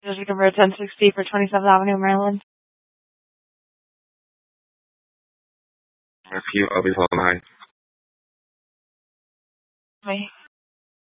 Just looking for 1060 for 27th Avenue, Maryland. Rescue, I'll be holding high.